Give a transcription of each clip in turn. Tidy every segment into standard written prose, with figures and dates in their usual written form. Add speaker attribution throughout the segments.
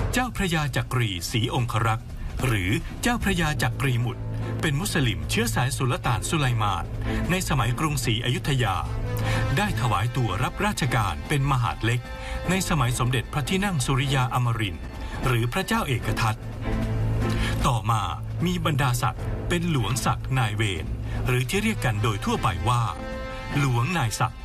Speaker 1: เจ้าพระยาจักรีศรีองครักษ์หรือเจ้าพระยาจักรีหมุดเป็นมุสลิมเชื้อสายสุลต่านสุไลมานในสมัยกรุงศรีอยุธยาได้ถวายตัวรับราชการเป็นมหาดเล็กในสมัยสมเด็จพระที่นั่งสุริยาอมรินทร์หรือพระเจ้าเอกทัตต่อมามีบรรดาศักดิ์เป็นหลวงศักดิ์นายเวรหรือที่เรียกกันโดยทั่วไปว่าหลวงนายศักดิ์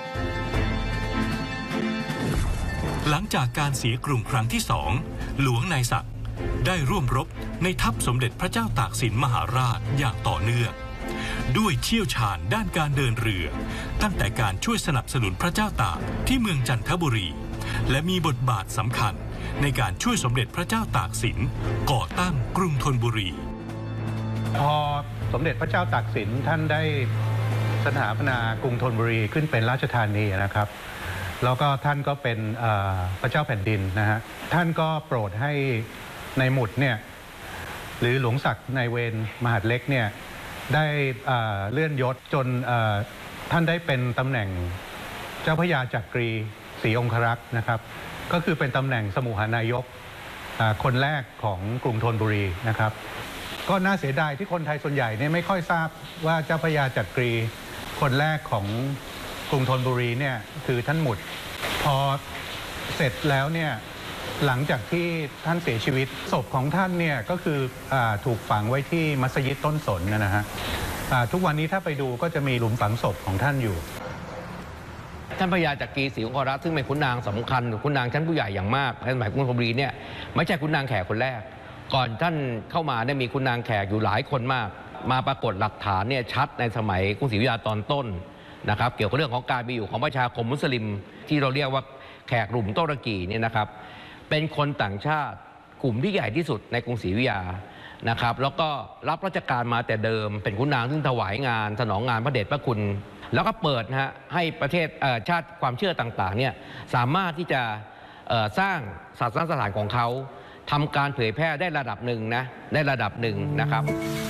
Speaker 1: หลังจากการเสียกรุงครั้งที่2หลวงนายศักดิ์ได้ร่วมรบในทัพสมเด็จพระเจ้าตากสินมหาราชอย่างต่อเนื่องด้วยเชี่ยวชาญด้านการเดินเรือตั้งแต่การช่วยสนับสนุนพระเจ้าตากที่เมืองจันทบุรีและมีบทบาทสำคัญในการช่วยสมเด็จพระเจ้าตากสินก่อตั้งกรุงธนบุรี
Speaker 2: พอสมเด็จพระเจ้าตากสินท่านได้สถาปนากรุงธนบุรีขึ้นเป็นราชธานีนะครับแล้วก็ท่านก็เป็นพระเจ้าแผ่นดินนะฮะท่านก็โปรดให้ในหมุดเนี่ยหรือหลวงศักดิ์นายเวรมหาดเล็กเนี่ยได้เลื่อนยศจนท่านได้เป็นตำแหน่งเจ้าพระยาจักรีศรีองครักษ์นะครับก็คือเป็นตำแหน่งสมุหานายกคนแรกของกรุงธนบุรีนะครับก็น่าเสียดายที่คนไทยส่วนใหญ่เนี่ยไม่ค่อยทราบว่าเจ้าพระยาจักรีคนแรกของกรุงธนบุรีเนี่ยคือท่านหมุดพอเสร็จแล้วเนี่ยหลังจากที่ท่านเสียชีวิตศพของท่านเนี่ยก็คือถูกฝังไว้ที่มัสยิดต้นสนนะฮะทุกวันนี้ถ้าไปดูก็จะมีหลุมฝังศพของท่านอยู่
Speaker 3: ท่านพระยาจักรีศรีองครักษ์ซึ่งเป็นขุนนางสำคัญขุนนางชั้นผู้ใหญ่อย่างมากในสมัยกรุงธนบุรีเนี่ยไม่ใช่ขุนนางแขกคนแรกก่อนท่านเข้ามาได้มีขุนนางแขกอยู่หลายคนมากมาปรากฏหลักฐานเนี่ยชัดในสมัยกรุงศรีอยุธยาตอนต้นนะครับเกี่ยวกับเรื่องของการมีอยู่ของประชาคมมุสลิมที่เราเรียกว่าแขกกลุ่มโตรกีเนี่ยนะครับเป็นคนต่างชาติกลุ่มที่ใหญ่ที่สุดในกรุงศรีอยุธยานะครับแล้วก็รับราชการมาแต่เดิมเป็นขุนนางซึ่งถวายงานสนองงานพระเดชพระคุณแล้วก็เปิดนะฮะให้ประเทศชาติความเชื่อต่างๆเนี่ยสามารถที่จะสร้างศาสนสถานของเขาทำการเผยแพร่ได้ระดับหนึ่งนะได้ระดับหนึ่งนะครับ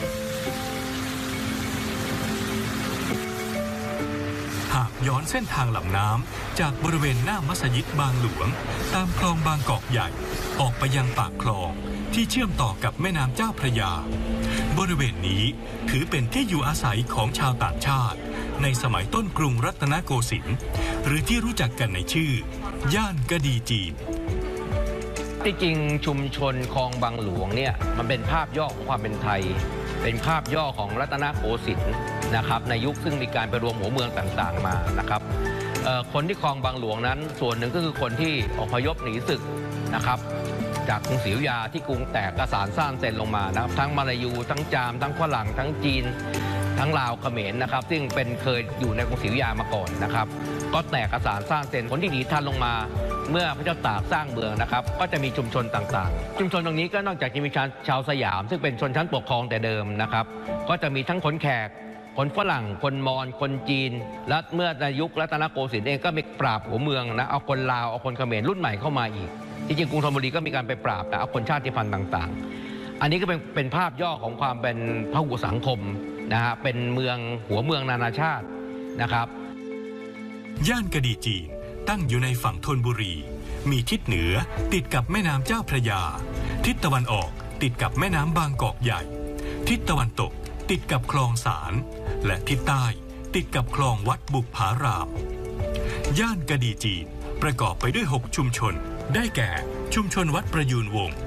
Speaker 1: หากย้อนเส้นทางลำน้ำจากบริเวณหน้ามัสยิดบางหลวงตามคลองบางกอกใหญ่ออกไปยังปากคลองที่เชื่อมต่อกับแม่น้ำเจ้าพระยาบริเวณนี้ถือเป็นที่อยู่อาศัยของชาวต่างชาติในสมัยต้นกรุงรัตนโกสินทร์หรือที่รู้จักกันในชื่อย่านกะดีจีน
Speaker 3: ที่จริงชุมชนคลองบางหลวงเนี่ยมันเป็นภาพย่อของความเป็นไทยเป็นภาพย่อของรัตนโกสินทร์นะครับในยุคซึ่งมีการไปรวมหัวเมืองต่างๆมานะครับคนที่คลองบางหลวงนั้นส่วนหนึ่งก็คือคนที่อพยพหนีศึกนะครับจากกรุงศรีอยุธยาที่กรุงแตกกระสานซ่านเซนลงมานะครับทั้งมาลายูทั้งจามทั้งฝรั่งทั้งจีนทั้งลาวเขมรนะครับซึ่งเคยอยู่ในกรุงศรีอยุธยามาก่อนนะครับก็แตกกระสานซ่านเซนคนที่หนีทันลงมาเมื่อพระเจ้าตากสร้างเมืองนะครับก็จะมีชุมชนต่างๆชุมชนตรงนี้ก็นอกจากจะมีชาวสยามซึ่งเป็นชนชั้นปกครองแต่เดิมนะครับก็จะมีทั้งคนแขกคนฝรั่งคนมอญคนจีนและเมื่อในยุครัตนโกสินทร์เองก็มีปราบหัวเมืองนะเอาคนลาวเอาคนเขมรรุ่นใหม่เข้ามาอีกจริงๆกรุงธนบุรีก็มีการไปปราบนะเอาคนชาติพันธุ์ต่างๆอันนี้ก็เป็นภาพย่อของความเป็นพหุสังคมนะฮะเป็นเมืองหัวเมืองนานาชาตินะครับ
Speaker 1: ย่านกะดีจีนตั้งอยู่ในฝั่งธนบุรีมีทิศเหนือติดกับแม่น้ำเจ้าพระยาทิศตะวันออกติดกับแม่น้ำบางกอกใหญ่ทิศตะวันตกติดกับคลองสารและทิศใต้ติดกับคลองวัดบุปผารามย่านกะดีจีนประกอบไปด้วย6ชุมชนได้แก่ชุมชนวัดประยูรวงศ์